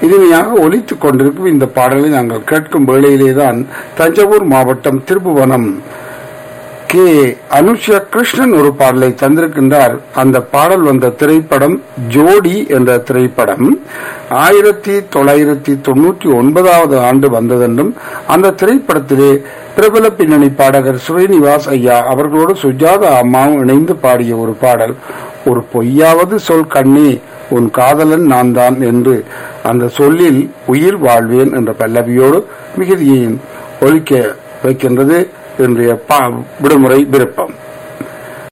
இனிமையாக ஒலித்துக் கொண்டிருக்கும் இந்த பாடலை நாங்கள் கேட்கும் வேளையிலேதான் தஞ்சாவூர் மாவட்டம் திருப்புவனம் கே அனுஷா கிருஷ்ணன் ஒரு பாடலை தந்திருக்கின்றார். அந்த பாடல் வந்த திரைப்படம் ஜோடி என்ற திரைப்படம் 1999 ஆண்டு வந்ததென்றும் அந்த திரைப்படத்திலே பிரபல பின்னணி பாடகர் ஸ்ரீனிவாஸ் ஐயா அவர்களோடு சுஜாதா அம்மாவும் இணைந்து பாடிய ஒரு பாடல். ஒரு பொய்யாவது சொல் கண்ணே உன் காதலன் நான் தான் என்று அந்த சொல்லில் உயிர் வாழ்வேன் என்ற பல்லவியோடு மிகுதியையும் ஒலிக்க வைக்கின்றது இன்றைய விடுமுறை விருப்பம்.